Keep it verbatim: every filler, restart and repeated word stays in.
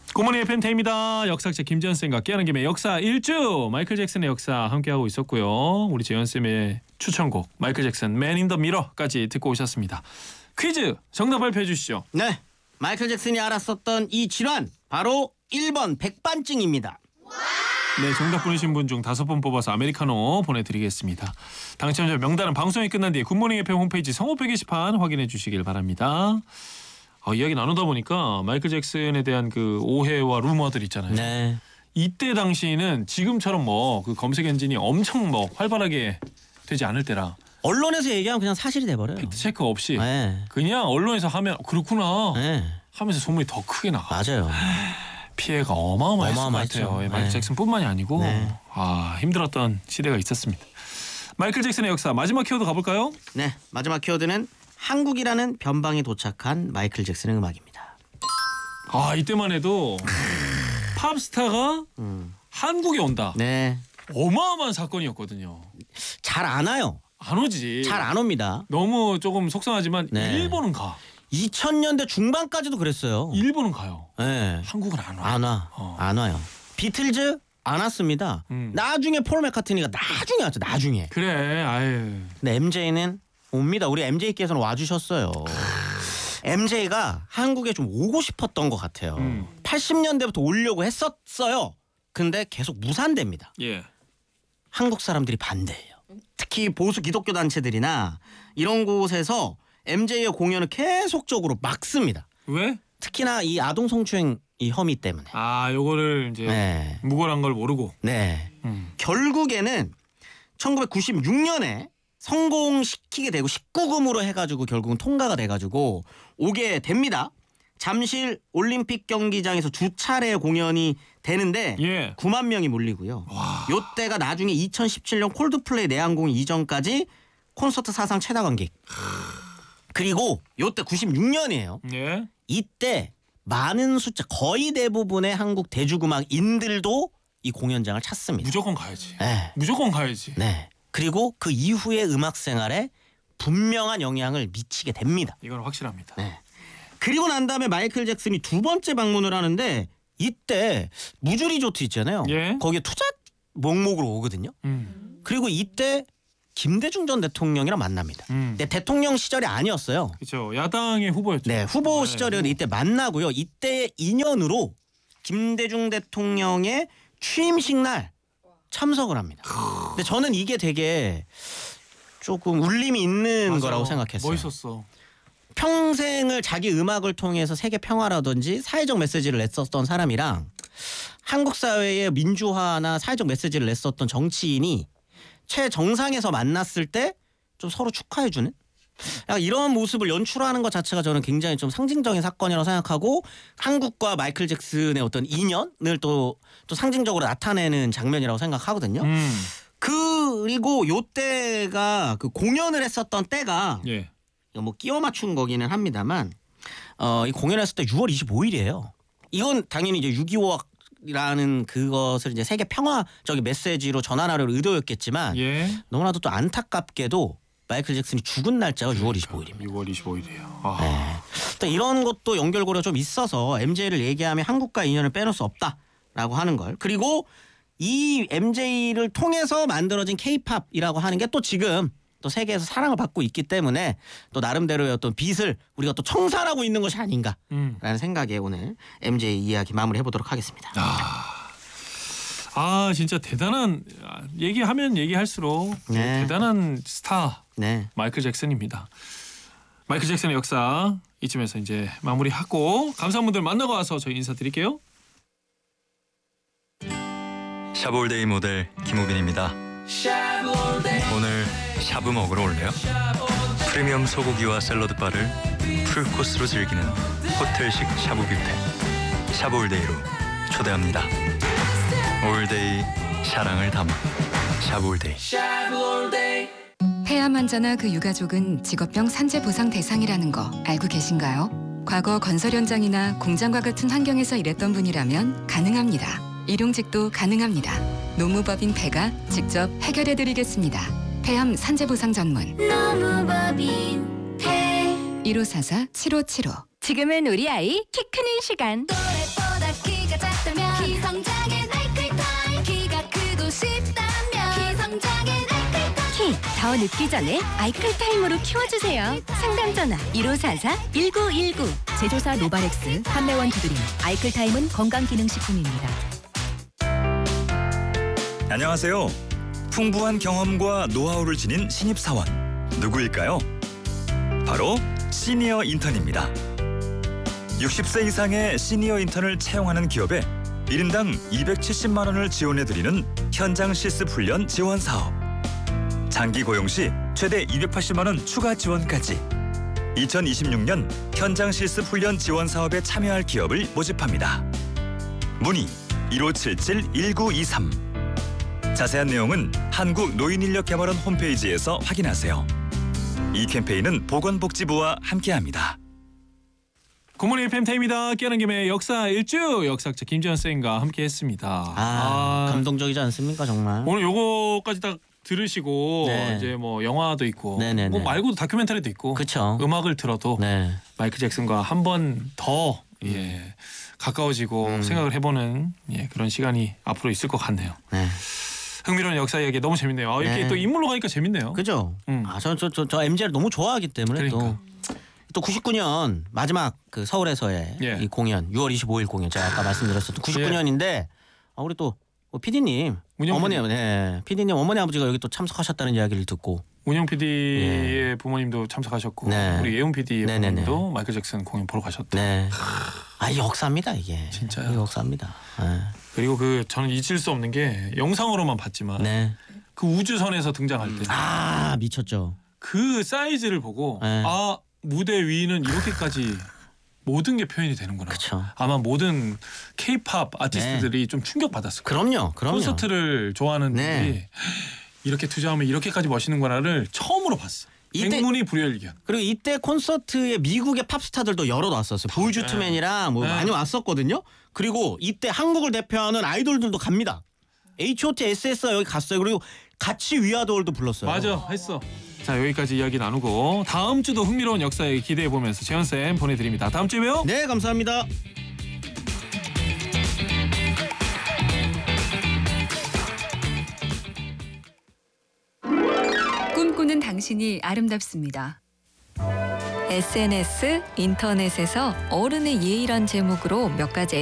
굿모닝 에프엠 태입니다. 역사학자 김지현쌤과 깨어난 김에 역사 일주 마이클 잭슨의 역사 함께하고 있었고요. 우리 재현쌤의 추천곡 마이클 잭슨 맨 인 더 미러까지 듣고 오셨습니다. 퀴즈 정답 발표해 주시죠. 네, 마이클 잭슨이 앓았었던 이 질환 바로 일 번 백반증입니다. 네, 정답 보내신 분 중 다섯 분 뽑아서 아메리카노 보내드리겠습니다. 당첨자 명단은 방송이 끝난 뒤에 굿모닝 에프엠 홈페이지 성호표 게시판 확인해 주시길 바랍니다. 어, 이야기 나누다 보니까 마이클 잭슨에 대한 그 오해와 루머들 있잖아요. 네. 이때 당시에는 지금처럼 뭐 그 검색 엔진이 엄청 뭐 활발하게 되지 않을 때라 언론에서 얘기하면 그냥 사실이 돼버려요. 팩트 체크 없이 네. 그냥 언론에서 하면 그렇구나 네. 하면서 소문이 더 크게 나가. 맞아요. 피해가 어마어마했을 것 어마어마했죠. 같아요. 예, 마이클 네. 잭슨뿐만이 아니고 네. 아 힘들었던 시대가 있었습니다. 마이클 잭슨의 역사 마지막 키워드 가볼까요? 네, 마지막 키워드는 한국이라는 변방에 도착한 마이클 잭슨의 음악입니다. 아 이때만 해도 팝스타가 음. 한국에 온다. 네, 어마어마한 사건이었거든요. 잘 안 와요. 안 오지. 잘 안 옵니다. 너무 조금 속상하지만 네. 일본은 가. 이천 년대 중반까지도 그랬어요. 일본은 가요. 네. 한국은 안 와. 안 와. 어. 안 와요. 비틀즈 안 왔습니다. 음. 나중에 폴 맥카트니가 나중에 왔죠. 나중에. 그래. 아유. 근데 엠제이는 옵니다. 우리 엠제이께서는 와주셨어요. 엠제이가 한국에 좀 오고 싶었던 것 같아요. 음. 팔십 년대부터 오려고 했었어요. 근데 계속 무산됩니다. 예. 한국 사람들이 반대해요. 특히 보수 기독교 단체들이나 이런 곳에서 엠제이의 공연을 계속적으로 막습니다. 왜? 특히나 이 아동 성추행 이 혐의 때문에. 아, 요거를 이제 네. 무고란 걸 모르고. 네. 음. 결국에는 천구백구십육 년에 성공시키게 되고 십구 금으로 해가지고 결국은 통과가 돼가지고 오게 됩니다. 잠실 올림픽 경기장에서 두 차례 공연이 되는데 예. 구만 명이 몰리고요. 와. 요때가 나중에 이천십칠 년 콜드플레이 내한공연 이전까지 콘서트 사상 최다 관객. 그리고 요때 구십육 년이에요. 예. 이때 많은 숫자 거의 대부분의 한국 대중음악인들도 이 공연장을 찾습니다. 무조건 가야지. 네. 무조건 가야지. 네. 그리고 그 이후의 음악 생활에 분명한 영향을 미치게 됩니다. 이건 확실합니다. 네. 그리고 난 다음에 마이클 잭슨이 두 번째 방문을 하는데 이때 무주 리조트 있잖아요. 예. 거기에 투자 목목으로 오거든요. 음. 그리고 이때 김대중 전 대통령이랑 만납니다. 음. 근데 대통령 시절이 아니었어요. 그렇죠. 야당의 후보였죠. 네, 후보 네. 시절이었는데 이때 만나고요. 이때 인연으로 김대중 대통령의 취임식 날 참석을 합니다. 근데 저는 이게 되게 조금 울림이 있는 맞아. 거라고 생각했어요. 멋있었어. 평생을 자기 음악을 통해서 세계 평화라든지 사회적 메시지를 냈었던 사람이랑 한국 사회의 민주화나 사회적 메시지를 냈었던 정치인이 최정상에서 만났을 때 좀 서로 축하해주는 약간 이런 모습을 연출하는 것 자체가 저는 굉장히 좀 상징적인 사건이라고 생각하고 한국과 마이클 잭슨의 어떤 인연을 또, 또 상징적으로 나타내는 장면이라고 생각하거든요. 음. 그리고 요때가 그 공연을 했었던 때가 예. 이거 뭐 끼워 맞춘 거기는 합니다만 어, 이 공연했을 때 유월 이십오일이에요. 이건 당연히 이제 육이오라는 그것을 이제 세계 평화적인 메시지로 전환하려는 의도였겠지만 예. 너무나도 또 안타깝게도 마이클 잭슨이 죽은 날짜가 유월 이십오일입니다. 유월 이십오일이에요. 아. 네. 또 이런 것도 연결고리가 좀 있어서 엠제이를 얘기하면 한국과 인연을 빼놓을 수 없다라고 하는 걸. 그리고 이 엠제이를 통해서 만들어진 케이팝이라고 하는 게 또 지금 또 세계에서 사랑을 받고 있기 때문에 또 나름대로의 어떤 빚을 우리가 또 청산하고 있는 것이 아닌가라는 음. 생각에 오늘 엠제이 이야기 마무리해보도록 하겠습니다. 아. 아 진짜 대단한 얘기하면 얘기할수록 네. 대단한 스타 네. 마이클 잭슨입니다. 마이클 잭슨의 역사 이쯤에서 이제 마무리하고 감사한 분들 만나고 와서 저희 인사드릴게요. 샤브올데이 모델 김우빈입니다. 오늘 샤브 먹으러 올래요? 프리미엄 소고기와 샐러드 바를 풀코스로 즐기는 호텔식 샤브 뷔페 샤브올데이로 초대합니다. 올데이 사랑을 담아 샤브올데이. 폐암 환자나 그 유가족은 직업병 산재 보상 대상이라는 거 알고 계신가요? 과거 건설 현장이나 공장과 같은 환경에서 일했던 분이라면 가능합니다. 일용직도 가능합니다. 노무법인 폐가 직접 해결해드리겠습니다. 폐암 산재 보상 전문 노무법인 폐 일오사사 칠오칠오. 지금은 우리 아이 키 크는 시간. 또래보다 키 기성장애 아이클타임 키가 크고 싶다면 기성장애 아이클타임 키 더 늦기 전에 아이클타임으로 키워주세요. 상담 전화 일오사사 일구일구. 제조사 노바렉스, 판매원 두드림. 아이클타임은 건강기능식품입니다. 안녕하세요. 풍부한 경험과 노하우를 지닌 신입사원 누구일까요? 바로 시니어 인턴입니다. 육십 세 이상의 시니어 인턴을 채용하는 기업에 일 인당 이백칠십만 원을 지원해드리는 현장 실습 훈련 지원 사업. 장기 고용 시 최대 이백팔십만 원 추가 지원까지. 이천이십육 년 현장 실습 훈련 지원 사업에 참여할 기업을 모집합니다. 문의 일오칠칠 일구이삼. 자세한 내용은 한국노인인력개발원 홈페이지에서 확인하세요. 이 캠페인은 보건복지부와 함께합니다. 굿모닝 에프엠 타임입니다. 깨는 김에 역사 일주 역사학자 김지현 쌤과 함께했습니다. 아, 아, 감동적이지 않습니까 정말? 오늘 요거까지 딱 들으시고 네. 이제 뭐 영화도 있고 네네네. 뭐 말고도 다큐멘터리도 있고 그쵸. 음악을 들어도 네. 마이클 잭슨과 한 번 더 예, 가까워지고 음. 생각을 해보는 예, 그런 시간이 앞으로 있을 것 같네요. 네. 흥미로운 역사 이야기 너무 재밌네요. 아, 이렇게 네. 또 인물로 가니까 재밌네요. 그죠? 음. 아, 저 저 저 저 엠지를 너무 좋아하기 때문에 그러니까. 또. 또 구십구 년 마지막 그 서울에서의 예. 이 공연 유월 이십오일 공연 제가 아까 말씀드렸었던 구십구 년인데 아, 우리 또 피디님 운영 어머니 피디. 네, 피디님 어머니 아버지가 여기 또 참석하셨다는 이야기를 듣고 운영 피디의 부모님도 참석하셨고 네. 우리 예훈 피디의 네네네. 부모님도 마이클 잭슨 공연 보러 가셨다. 네. 아, 이 역사입니다 이게. 진짜요? 이 역사입니다. 네. 그리고 그 저는 잊을 수 없는 게 영상으로만 봤지만 네. 그 우주선에서 등장할 때 그 아, 미쳤죠. 사이즈를 보고 네. 아 무대 위는 이렇게까지 모든 게 표현이 되는구나. 그쵸. 아마 모든 K-팝 아티스트들이 좀 충격 받았을 거예요. 그럼요. 그럼요. 콘서트를 좋아하는 네. 분들이 이렇게 투자하면 이렇게까지 멋있는구나를 처음으로 봤어. 이때- 백문이 불여일견. 그리고 이때 콘서트에 미국의 팝스타들도 여러 왔었어요. 보이즈투맨이랑 뭐 네. 많이 왔었거든요. 그리고 이때 한국을 대표하는 아이돌들도 갑니다. 에이치 오 티, 에스 에스가 여기 갔어요. 그리고 같이 위아더월도 불렀어요. 맞아, 했어. 자, 여기까지 이야기 나누고 다음 주도 흥미로운 역사 얘기 기대해 보면서 재현 쌤 보내드립니다. 다음 주에 봬요. 네, 감사합니다. 꿈꾸는 당신이 아름답습니다. 에스엔에스, 인터넷에서 어른의 예의란 제목으로 몇 가지